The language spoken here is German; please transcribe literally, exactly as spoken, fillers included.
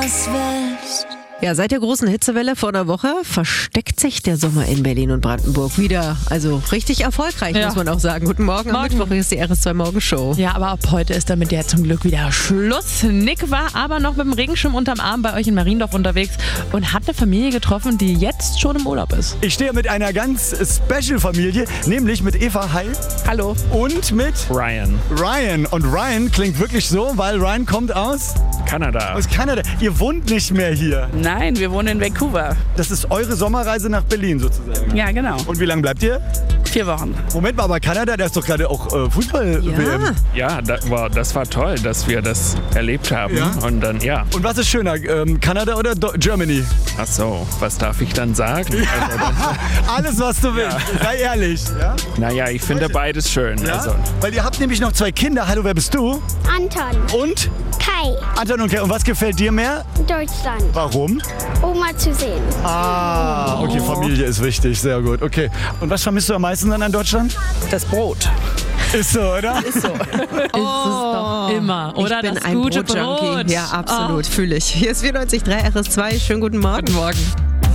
West. Ja, seit der großen Hitzewelle vor einer Woche versteckt sich der Sommer in Berlin und Brandenburg wieder. Also richtig erfolgreich, Ja. muss man auch sagen. Guten Morgen, am Morgen. Mittwoch ist die R S zwei Morgenshow. Ja, aber ab heute ist damit ja zum Glück wieder Schluss. Nick war aber noch mit dem Regenschirm unterm Arm bei euch in Mariendorf unterwegs und hat eine Familie getroffen, die jetzt schon im Urlaub ist. Ich stehe mit einer ganz Special-Familie, nämlich mit Eva Heil Hallo. und mit Ryan, Ryan. Und Ryan klingt wirklich so, weil Ryan kommt aus, Kanada. aus Kanada. Ihr wohnt nicht mehr hier. Nein, wir wohnen in Vancouver. Das ist eure Sommerreise nach Berlin sozusagen. Ja, genau. Und wie lange bleibt ihr? Vier Wochen. Moment mal, aber Kanada, da ist doch gerade auch äh, Fußball-W M. Ja. Ja, da, wow, das war toll, dass wir das erlebt haben. Ja? Und dann, ja, Und was ist schöner, ähm, Kanada oder Do- Germany? ach so, was darf ich dann sagen? Also, dann, Alles, was du willst. Sei ehrlich. Ja? naja, ich finde beides schön. Ja? Also, Weil ihr habt nämlich noch zwei Kinder. Hallo, wer bist du? Anton, Und? Kai, Anton und Kai. Und was gefällt dir mehr? Deutschland, Warum? Oma zu sehen. Ah, okay, Familie ist wichtig. Sehr gut. Okay. Und was vermisst du am meisten dann an Deutschland? Das Brot. Ist so, oder? Ist es doch immer, oder? Ich bin das ein gute Brotjunkie. Brot. Ja, absolut, fühle ich. Hier ist vierundneunzig Komma drei R S zwei. Schönen guten Morgen. Guten Morgen.